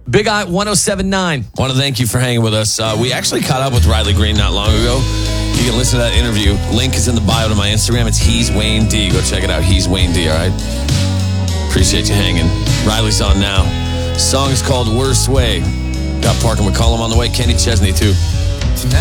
Big Eye 1079. Want to thank you for hanging with us. We actually caught up with Riley Green not long ago. You can listen to that interview. Link is in the bio to my Instagram. It's He's Wayne D. Go check it out. He's Wayne D, all right? Appreciate you hanging. Riley's on now. Song is called Worst Way. Got Parker McCollum on the way. Kenny Chesney, too.